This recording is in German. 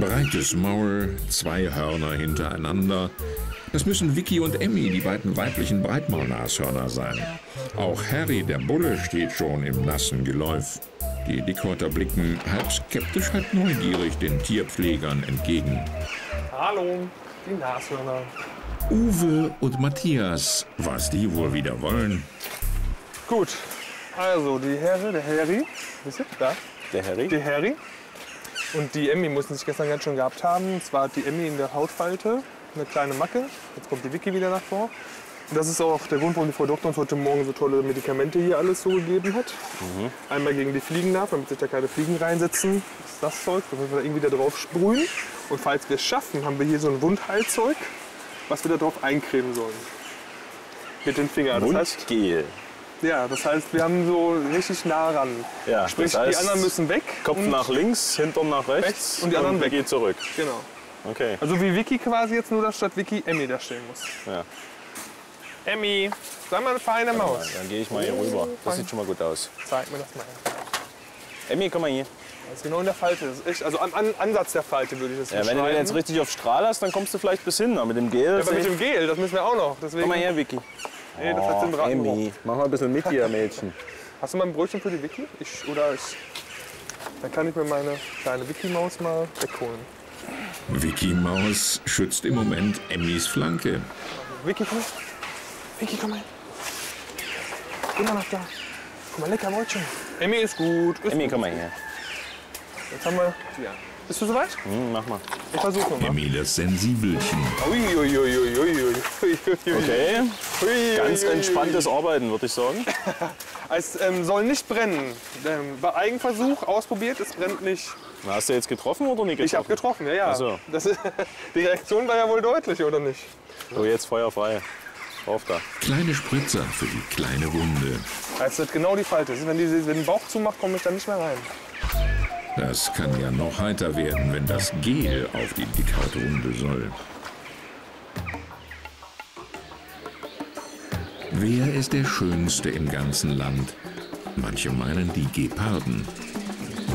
Breites Maul, 2 Hörner hintereinander. Das müssen Vicky und Emmy, die beiden weiblichen Breitmaulnashörner, sein. Auch Harry, der Bulle, steht schon im nassen Geläuf. Die Dickhäuter blicken halb skeptisch, halb neugierig den Tierpflegern entgegen. Hallo, die Nashörner. Uwe und Matthias, was die wohl wieder wollen? Gut, also die Herre, der Harry, wisst ihr, da? Der Harry? Der Harry. Und die Emmy mussten sich gestern ganz schön gehabt haben. Und zwar hat die Emmy in der Hautfalte eine kleine Macke. Jetzt kommt die Vicky wieder nach vor. Und das ist auch der Grund, warum die Frau Doktor uns heute Morgen so tolle Medikamente hier alles so gegeben hat. Einmal gegen die Fliegenlarven, damit sich da keine Fliegen reinsetzen. Das ist das Zeug, das müssen wir da irgendwie da drauf sprühen. Und falls wir es schaffen, haben wir hier so ein Wundheilzeug, was wir da drauf eincremen sollen. Mit den Fingern. Wundgel. Ja, das heißt, wir haben so richtig nah ran. Ja, Sprich, das heißt, die anderen müssen weg. Kopf nach links, Hintern nach rechts und die anderen weg. geht zurück. Genau. Okay. Also wie Vicky quasi jetzt, nur dass statt Vicky Emmy da stehen muss. Ja. Emmy, sei mal eine feine Maus. Dann gehe ich mal hier rüber. Das sieht schon mal gut aus. Zeig mir das mal. Emmy, komm mal hier. Das ist genau in der Falte. Das ist echt, also am Ansatz der Falte würde ich das Ja, wenn du beschreiben. den jetzt richtig auf Strahl hast, dann kommst du vielleicht bis hin. Aber mit dem Gel. Ja, aber mit dem Gel, das müssen wir auch noch. Deswegen, Komm mal her, Vicky. Nee, das hat den Braten. Emmy, mach mal ein bisschen mit hier, Mädchen. Hast du mal ein Brötchen für die Vicky? Dann kann ich mir meine kleine Vicky-Maus mal wegholen. Vicky Maus schützt im Moment Emmys Flanke. Vicky, komm her. Vicky, komm her. Geh mal nach da. Guck mal, lecker Brötchen. Emmy ist gut. Emmy, komm mal her. Jetzt haben wir. Ja. Bist du soweit? Mach mal. Ich versuche mal. Emmy, das Sensibelchen. Uiuiuiui. Okay. Ganz entspanntes Arbeiten, würde ich sagen. Es soll nicht brennen. Bei Eigenversuch ausprobiert, es brennt nicht. Hast du jetzt getroffen oder nicht getroffen? Ich habe getroffen, ja, ja. Ach so. Die Reaktion war ja wohl deutlich, oder nicht? So, jetzt Feuer frei. Drauf da. Kleine Spritzer für die kleine Wunde. Es wird genau die Falte. Wenn den Bauch zumacht, komme ich da nicht mehr rein. Das kann ja noch heiter werden, wenn das Gel auf die Dickhautrunde soll. Wer ist der Schönste im ganzen Land? Manche meinen die Geparden.